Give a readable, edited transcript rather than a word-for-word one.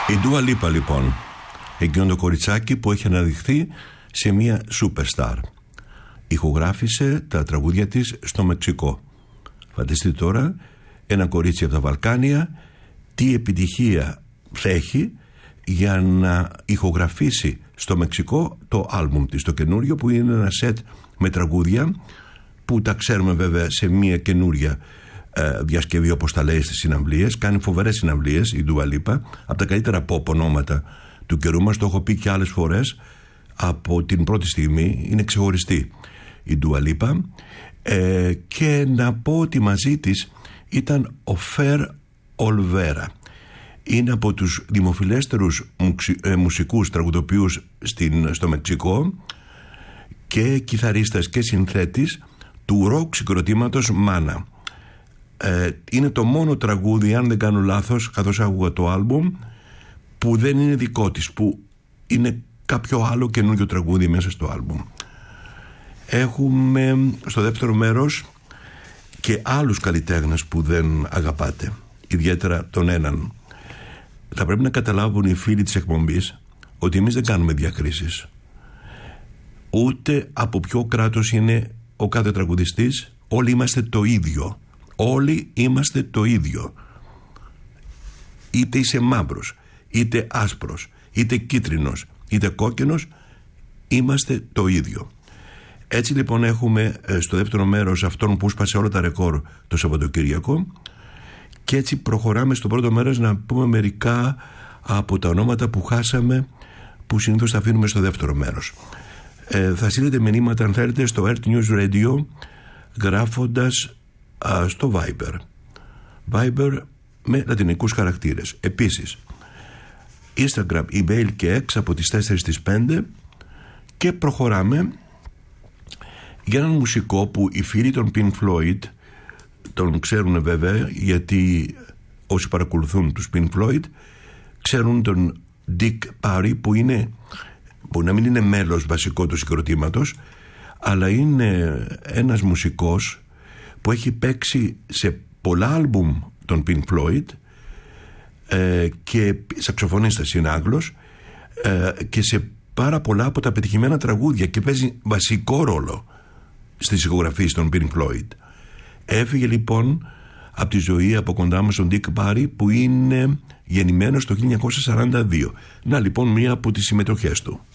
Η Dua Lipa λοιπόν, εκείνο το κοριτσάκι που έχει αναδειχθεί σε μια superstar. Ηχογράφησε τα τραγούδια της στο Μεξικό. Φανταστείτε τώρα ένα κορίτσι από τα Βαλκάνια τι επιτυχία θα έχει για να ηχογραφήσει στο Μεξικό το άλμπουμ της, το καινούριο, που είναι ένα σετ με τραγούδια που τα ξέρουμε βέβαια σε μια καινούρια διασκευή, όπως τα λέει στις συναυλίες. Κάνει φοβερές συναυλίες η Dua Lipa, από τα καλύτερα pop ονόματα του καιρού μας. Το έχω πει και άλλες φορές, από την πρώτη στιγμή είναι ξεχωριστή η Dua Lipa. Και να πω ότι μαζί της ήταν ο Fer Olvera. Είναι από τους δημοφιλέστερους μουσικούς τραγουδοποιούς στο Μεξικό και κιθαρίστας και συνθέτης του ροκ συγκροτήματος Mana. Είναι το μόνο τραγούδι, αν δεν κάνω λάθος, καθώς άκουγα το άλμπουμ, που δεν είναι δικό της, που είναι κάποιο άλλο καινούριο τραγούδι μέσα στο άλμπουμ. Έχουμε στο δεύτερο μέρος και άλλους καλλιτέχνες που δεν αγαπάτε, ιδιαίτερα τον έναν. Θα πρέπει να καταλάβουν οι φίλοι της εκπομπής ότι εμείς δεν κάνουμε διακρίσεις, ούτε από ποιο κράτος είναι ο κάθε τραγουδιστής. Όλοι είμαστε το ίδιο. Όλοι είμαστε το ίδιο. Είτε είσαι μαύρος, είτε άσπρος, είτε κίτρινος, είτε κόκκινος, είμαστε το ίδιο. Έτσι λοιπόν έχουμε στο δεύτερο μέρος αυτόν που σπάσε όλα τα ρεκόρ το Σαββατοκύριακο, και έτσι προχωράμε στο πρώτο μέρος να πούμε μερικά από τα ονόματα που χάσαμε, που συνήθως τα αφήνουμε στο δεύτερο μέρος. Θα στείλετε μηνύματα αν θέλετε στο Earth News Radio γράφοντας στο Viber με λατινικούς χαρακτήρες. Επίσης Instagram, email και X από τις 4 στις 5. Και προχωράμε για έναν μουσικό που οι φίλοι των Pink Floyd τον ξέρουν βέβαια, γιατί όσοι παρακολουθούν τους Pink Floyd ξέρουν τον Dick Parry, που είναι, που να μην είναι μέλος βασικό του συγκροτήματος, αλλά είναι ένας μουσικός που έχει παίξει σε πολλά άλμπουμ των Pink Floyd και σαξοφωνίστας είναι Άγγλος, και σε πάρα πολλά από τα πετυχημένα τραγούδια, και παίζει βασικό ρόλο στις ηχογραφίες των Pink Floyd. Έφυγε λοιπόν από τη ζωή από κοντά μας τον Dick Parry, που είναι γεννημένος το 1942. Να λοιπόν μία από τις συμμετοχές του.